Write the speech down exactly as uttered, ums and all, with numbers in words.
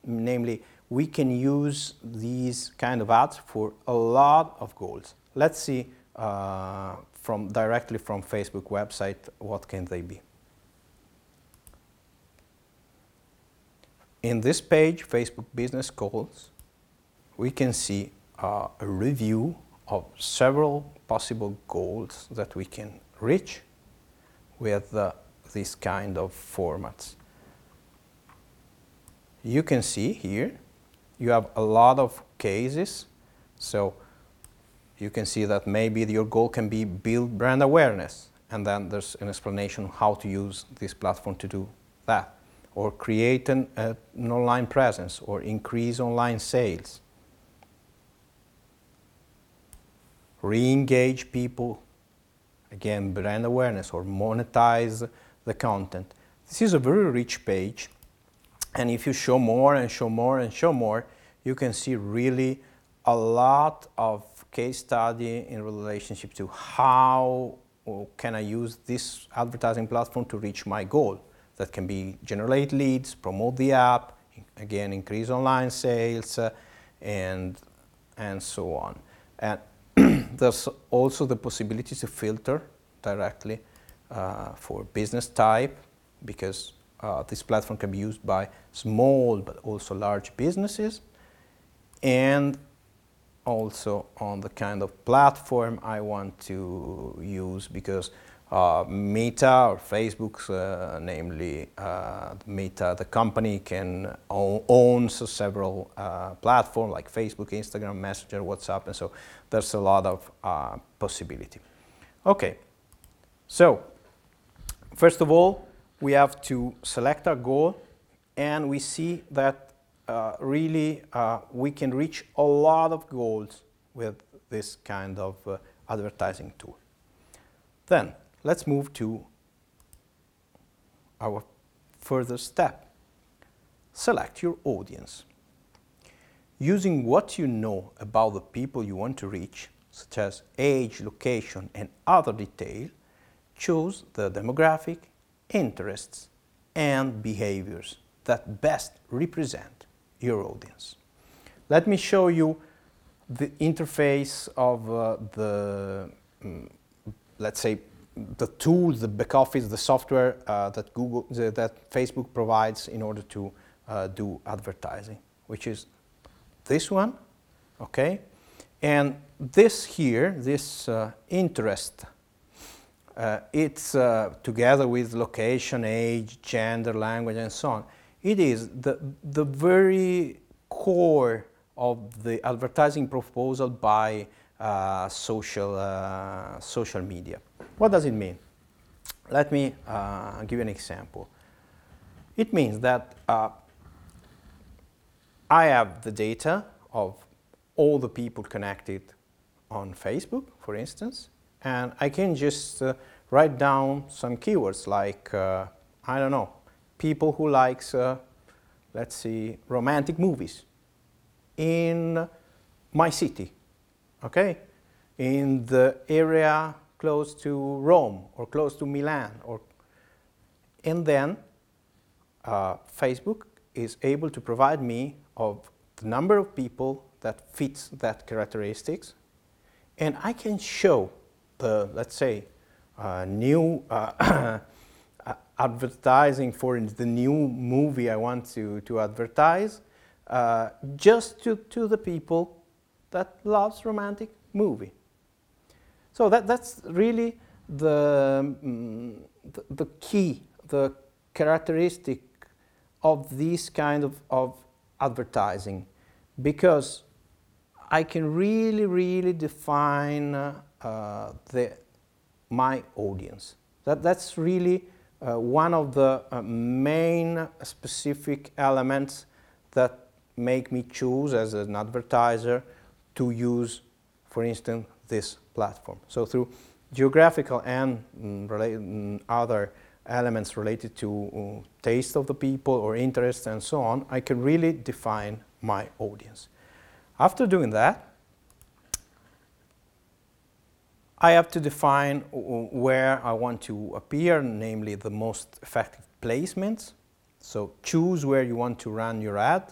namely, we can use these kind of ads for a lot of goals. Let's see uh, from directly from Facebook website what can they be. In this page, Facebook Business Goals, we can see uh, a review of several possible goals that we can reach with uh, this kind of formats. You can see here, you have a lot of cases. So you can see that maybe your goal can be build brand awareness, and then there's an explanation how to use this platform to do that, or create an, uh, an online presence, or increase online sales, re-engage people, again brand awareness, or monetize the content. This is a very rich page, and if you show more and show more and show more, you can see really a lot of case study in relationship to how can I use this advertising platform to reach my goal. That can be generate leads, promote the app, again increase online sales, uh, and and so on. And there's also the possibility to filter directly uh, for business type, because uh, this platform can be used by small but also large businesses, and also on the kind of platform I want to use, because uh, Meta or Facebook, uh, namely uh, Meta, the company can own, owns several uh, platforms like Facebook, Instagram, Messenger, WhatsApp, and so there's a lot of uh, possibility. Okay, so first of all, we have to select our goal, and we see that uh, really uh, we can reach a lot of goals with this kind of uh, advertising tool. Then let's move to our further step. Select your audience. Using what you know about the people you want to reach, such as age, location, and other details, choose the demographic, interests, and behaviors that best represent your audience. Let me show you the interface of uh, the, um, let's say, the tools, the back office, the software uh, that Google, the, that Facebook provides in order to uh, do advertising, which is this one, okay? And this here, this uh, interest, uh, it's uh, together with location, age, gender, language, and so on. It is the, the very core of the advertising proposal by uh, social, uh, social media. What does it mean? Let me uh, give you an example. It means that uh, I have the data of all the people connected on Facebook, for instance, and I can just uh, write down some keywords like, uh, I don't know, people who likes, uh, let's see, romantic movies in my city, okay? In the area close to Rome or close to Milan, or, and then uh, Facebook is able to provide me of the number of people that fits that characteristics, and I can show the, let's say, uh, new uh, advertising for the new movie I want to, to advertise, uh, just to, to the people that loves romantic movie. So that, that's really the, um, the, the key, the characteristic of this kind of, of advertising, because I can really, really define uh, uh, the, my audience. That, that's really uh, one of the uh, main specific elements that make me choose as an advertiser to use, for instance, this platform. So through geographical and mm, relate, mm, other elements related to uh, taste of the people or interests and so on, I can really define my audience. After doing that, I have to define where I want to appear, namely the most effective placements. So choose where you want to run your ad.